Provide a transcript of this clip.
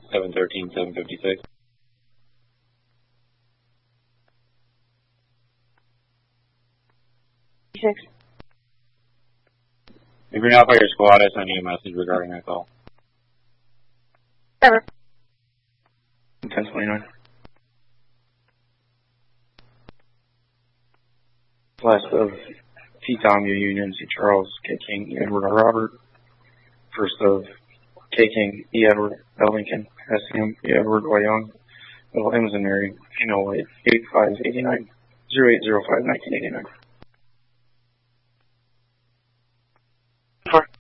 713, 756. If you're not by your squad, I send you a message regarding that call. Ever. 1029. Last of T. Tom, U. Union, C. Charles, K. King, E. Edward, R. Robert. First of K. King, E. Edward, L. Lincoln, S. M. E. Edward, Y. Young, L. M's and Mary, female white, 8589, 0805, 1989.